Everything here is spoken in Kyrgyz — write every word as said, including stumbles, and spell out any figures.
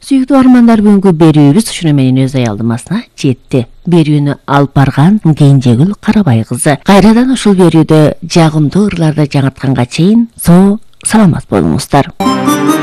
Сүйүктүү армандар, бүгүнкү берүүбүз ушуну менен өз аялдамасына жетти. Берүүнү алып барган Кенжегүл Карабай кызы. Кайрадан ушул берүүдө жагымдуу ырларды жаңыртканга чейин соо саламат болуңуздар.